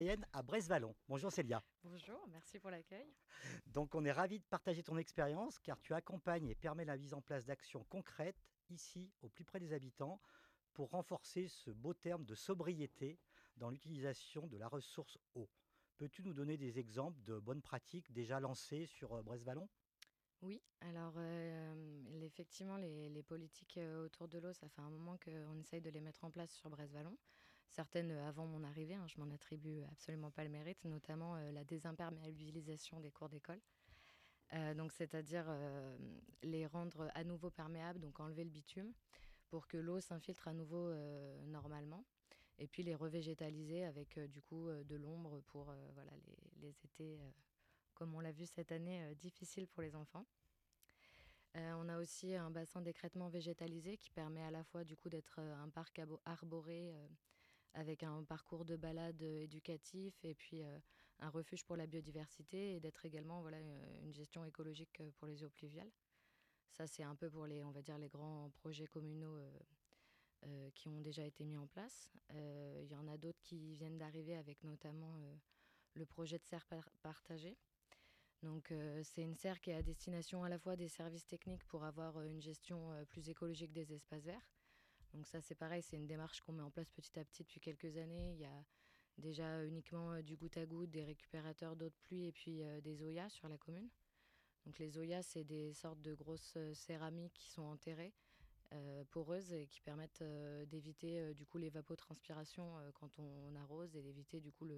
À Brest-Vallon. Bonjour Célia. Bonjour, merci pour l'accueil. Donc on est ravi de partager ton expérience car tu accompagnes et permets la mise en place d'actions concrètes ici au plus près des habitants pour renforcer ce beau terme de sobriété dans l'utilisation de la ressource eau. Peux-tu nous donner des exemples de bonnes pratiques déjà lancées sur Brest-Vallon? Oui, alors effectivement, les politiques autour de l'eau, ça fait un moment qu'on essaye de les mettre en place sur Brest-Vallon. Certaines avant mon arrivée, hein, je m'en attribue absolument pas le mérite, notamment la désimperméabilisation des cours d'école. Donc c'est-à-dire les rendre à nouveau perméables, donc enlever le bitume, pour que l'eau s'infiltre à nouveau normalement. Et puis les revégétaliser avec du coup de l'ombre pour voilà, les étés, comme on l'a vu cette année, difficiles pour les enfants. On a aussi un bassin d'écrêtement végétalisé qui permet à la fois du coup d'être un parc arboré avec un parcours de balade éducatif et puis un refuge pour la biodiversité et d'être également voilà, une gestion écologique pour les eaux pluviales. Ça, c'est un peu pour les, on va dire, les grands projets communaux qui ont déjà été mis en place. Il y en a d'autres qui viennent d'arriver avec notamment le projet de serre partagée. Donc c'est une serre qui est à destination à la fois des services techniques pour avoir une gestion plus écologique des espaces verts. Donc ça c'est pareil, c'est une démarche qu'on met en place petit à petit depuis quelques années. Il y a déjà uniquement du goutte à goutte, des récupérateurs d'eau de pluie et puis des zoyas sur la commune. Donc les zoyas c'est des sortes de grosses céramiques qui sont enterrées, poreuses et qui permettent d'éviter du coup l'évapotranspiration quand on arrose et d'éviter du coup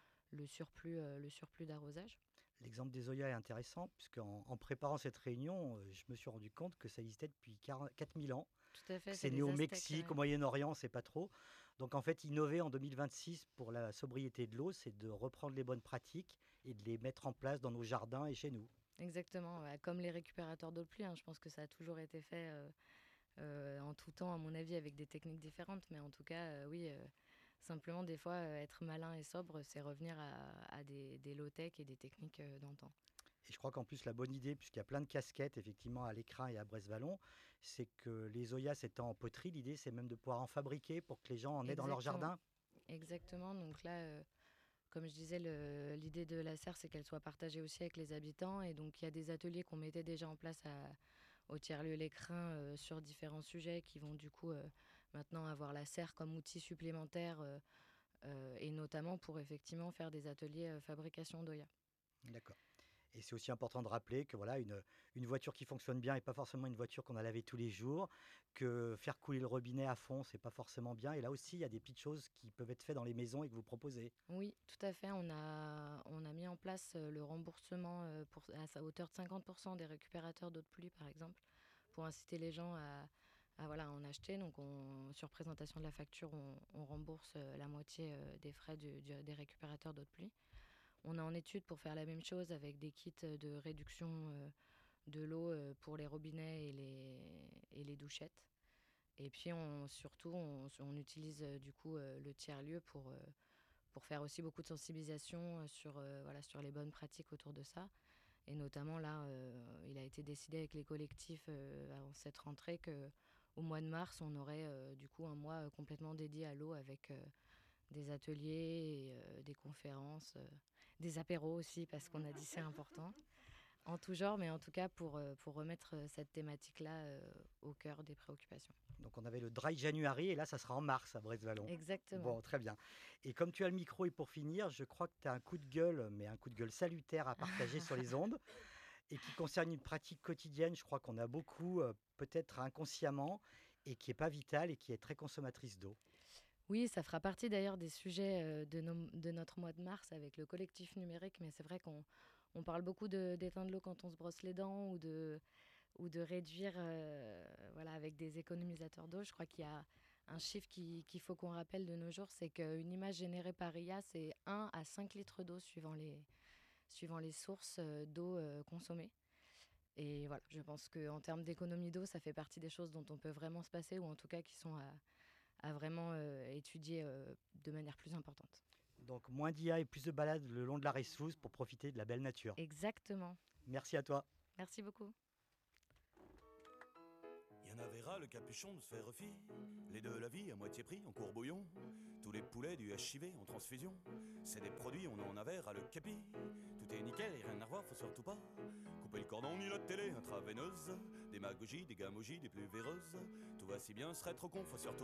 le surplus d'arrosage. L'exemple des Oya est intéressant puisqu'en préparant cette réunion, je me suis rendu compte que ça existait depuis 4000 ans, Tout à fait, que c'est c'est né les au Aztèques, Mexique, au ouais. Moyen-Orient, on ne sait pas trop. Donc en fait, innover en 2026 pour la sobriété de l'eau, c'est de reprendre les bonnes pratiques et de les mettre en place dans nos jardins et chez nous. Exactement, ouais. Comme les récupérateurs d'eau de pluie, hein, je pense que ça a toujours été fait en tout temps, à mon avis, avec des techniques différentes. Mais en tout cas, oui, simplement, des fois, être malin et sobre, c'est revenir à des low-tech et des techniques d'antan. Et je crois qu'en plus, la bonne idée, puisqu'il y a plein de casquettes, effectivement, à l'écran et à Brest-Vallon, c'est que les Oyas étant en poterie, l'idée, c'est même de pouvoir en fabriquer pour que les gens en aient dans leur Exactement. jardin. Exactement. Donc là, comme je disais, l'idée de la serre, c'est qu'elle soit partagée aussi avec les habitants. Et donc, il y a des ateliers qu'on mettait déjà en place au tiers-lieu L'Écrin sur différents sujets qui vont du coup maintenant avoir la serre comme outil supplémentaire et notamment pour effectivement faire des ateliers fabrication d'Oya. D'accord. Et c'est aussi important de rappeler que voilà, une voiture qui fonctionne bien n'est pas forcément une voiture qu'on a lavée tous les jours, que faire couler le robinet à fond, c'est pas forcément bien. Et là aussi, il y a des petites choses qui peuvent être faites dans les maisons et que vous proposez. Oui, tout à fait. On a mis en place le remboursement à sa hauteur de 50% des récupérateurs d'eau de pluie, par exemple, pour inciter les gens à, voilà, en acheter. Donc, sur présentation de la facture, on rembourse la moitié des frais des récupérateurs d'eau de pluie. On est en étude pour faire la même chose avec des kits de réduction de l'eau pour les robinets et les douchettes. Et puis, surtout, on utilise du coup le tiers-lieu pour faire aussi beaucoup de sensibilisation sur, voilà, sur les bonnes pratiques autour de ça. Et notamment là, il a été décidé avec les collectifs avant cette rentrée que au mois de mars, on aurait du coup un mois complètement dédié à l'eau avec des ateliers, et, des conférences, des apéros aussi parce qu'on a dit c'est important. En tout genre, mais en tout cas pour remettre cette thématique-là au cœur des préoccupations. Donc on avait le Dry January et là, ça sera en mars à Brest-Vallon. Exactement. Bon, très bien. Et comme tu as le micro et pour finir, je crois que tu as un coup de gueule, mais un coup de gueule salutaire à partager sur les ondes et qui concerne une pratique quotidienne, je crois qu'on a beaucoup, peut-être inconsciemment, et qui n'est pas vitale et qui est très consommatrice d'eau. Oui, ça fera partie d'ailleurs des sujets de notre mois de mars avec le collectif numérique, mais c'est vrai qu'on parle beaucoup d'éteindre l'eau quand on se brosse les dents ou de réduire voilà, avec des économisateurs d'eau. Je crois qu'il y a un chiffre qu'il faut qu'on rappelle de nos jours, c'est qu'une image générée par IA, c'est 1 à 5 litres d'eau suivant les sources d'eau consommées. Et voilà, je pense qu'en termes d'économie d'eau, ça fait partie des choses dont on peut vraiment se passer, ou en tout cas qui sont à vraiment étudier de manière plus importante. Donc moins d'IA et plus de balades le long de la Ressouse pour profiter de la belle nature. Exactement. Merci à toi. Merci beaucoup. avait ras le capuchon de se faire refier. Les de la vie à moitié prix en courbouillon. Tous les poulets du HIV en transfusion. C'est des produits, on en avait ras le capi. Tout est nickel et rien à revoir, faut surtout pas couper le cordon ni la télé intraveineuse. Démagogie, des gamogis, des plus véreuses. Tout va si bien, serait trop con, faut surtout